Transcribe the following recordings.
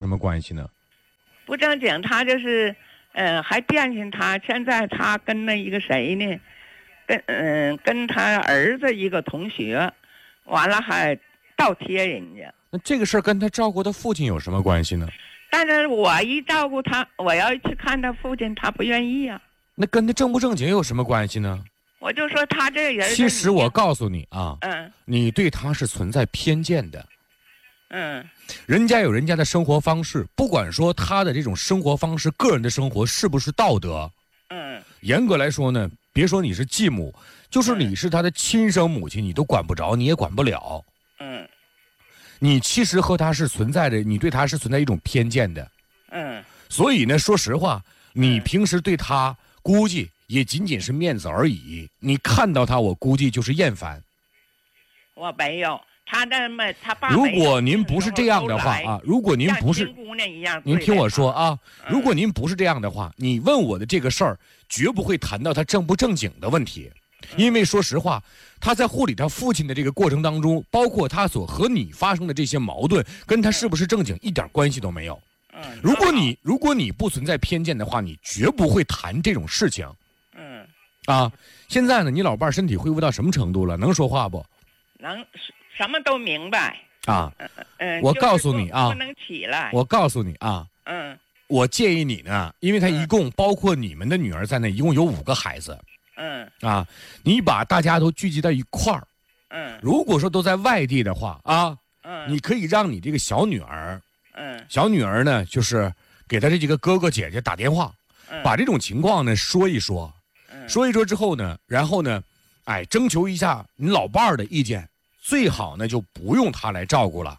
么关系呢？ 不正经，他就是还惦记他。现在他跟那一个谁呢？跟他儿子一个同学，完了还倒贴人家。 那这个事儿跟他照顾他父亲有什么关系呢？ 但是我一照顾他，我要去看他父亲，他不愿意啊。 那跟他正不正经有什么关系呢？ 我就说他这人， 其实我告诉你啊， 嗯， 你对他是存在偏见的。 嗯， 人家有人家的生活方式，不管说他的这种生活方式，个人的生活是不是道德， 嗯， 严格来说呢，别说你是继母，就是你是他的亲生母亲，你都管不着，你也管不了。 嗯， 你其实和他是存在的，你对他是存在一种偏见的。 嗯， 所以呢，说实话，你平时对他估计也仅仅是面子而已。你看到他，我估计就是厌烦。 我没有。他爸。 如果您不是这样的话啊，如果您不是像亲姑娘一样， 您听我说啊，如果您不是这样的话，你问我的这个事儿，绝不会谈到他正不正经的问题，因为说实话，他在护理他父亲的这个过程当中，包括他所和你发生的这些矛盾，跟他是不是正经一点关系都没有。如果你不存在偏见的话，你绝不会谈这种事情。现在呢，你老伴儿身体恢复到什么程度了？能说话不？ 能。什么都明白啊，我告诉你啊， 不能起来。 我告诉你啊，我建议你呢，因为他一共包括你们的女儿在内，一共有5个孩子，你把大家都聚集到一块儿，如果说都在外地的话啊，你可以让你这个小女儿，小女儿呢，就是给她这几个哥哥姐姐打电话，把这种情况呢说一说，说一说之后呢，然后呢，征求一下你老伴儿的意见。最好呢，就不用他来照顾了。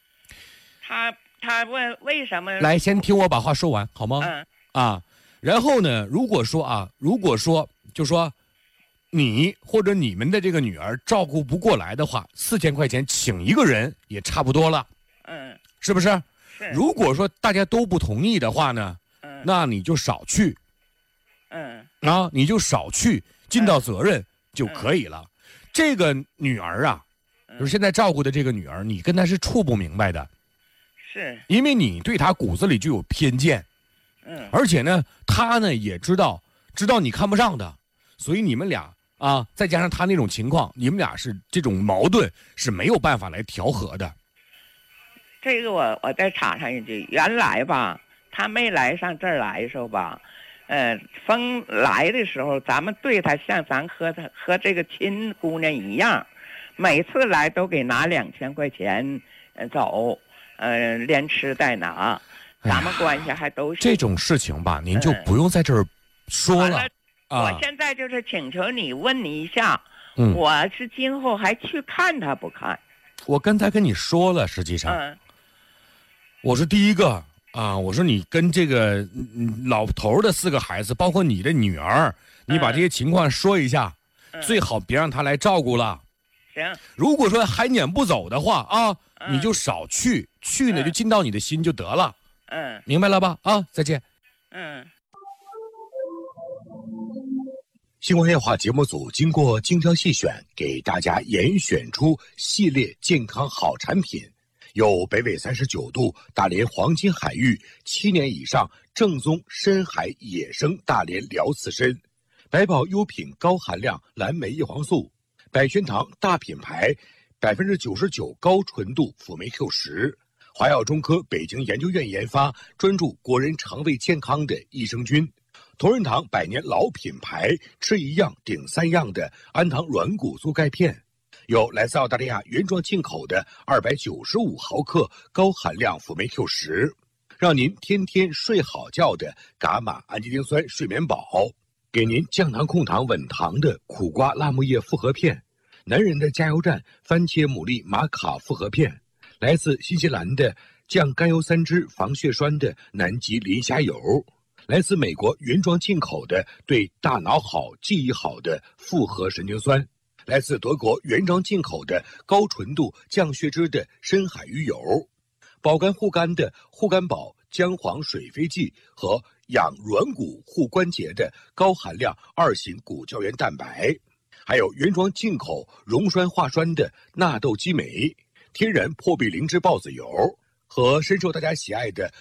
他问为什么？ 来，先听我把话说完，好吗？然后呢，如果说就说你或者你们的这个女儿照顾不过来的话，4000块钱请一个人也差不多了。是不是？ 是。 如果说大家都不同意的话呢，那你就少去。你就少去，尽到责任就可以了。这个女儿啊。就是现在照顾的这个女儿，你跟她是处不明白的， 是因为你对她骨子里就有偏见，而且呢，她呢也知道你看不上她，所以你们俩啊，再加上她那种情况，你们俩是这种矛盾是没有办法来调和的。 这个我再插上一句，原来吧，他没来上这儿来的时候吧，风来的时候，咱们对他像咱和这个亲姑娘一样。每次来都给拿2000块钱，走，连吃带拿，咱们关系还都是这种事情吧，您就不用在这儿说了。 我现在就是请求你问你一下，我是今后还去看他不看？ 我刚才跟你说了，实际上，我说第一个啊，我说你跟这个老头的4个孩子，包括你的女儿，你把这些情况说一下，最好别让他来照顾了。 行， 如果说还撵不走的话啊，你就少去，去呢就尽到你的心就得了。明白了吧？再见。 星光夜话节目组经过精挑细选，给大家严选出系列健康好产品，有北纬39度大连黄金海域7年以上正宗深海野生大连辽刺参，百宝优品高含量蓝莓叶黄素，百轩堂大品牌99%高纯度辅酶 Q10，华药中科北京研究院研发，专注国人肠胃健康的益生菌，同仁堂100年老品牌，吃一样顶3样的安糖软骨素钙片，有来自澳大利亚原装进口的295毫克高含量辅酶 Q10，让您天天睡好觉的伽马氨基丁酸睡眠宝，给您降糖控糖稳糖的苦瓜辣木叶复合片，男人的加油站番茄牡蛎玛卡复合片，来自新西兰的降甘油三酯防血栓的南极磷虾油，来自美国原装进口的对大脑好记忆好的复合神经酸，来自德国原装进口的高纯度降血脂的深海鱼油，保肝护肝的护肝宝姜黄水飞剂和养软骨护关节的高含量2型骨胶原蛋白，还有原装进口溶栓化栓的纳豆激酶，天然破壁灵芝孢子油和深受大家喜爱的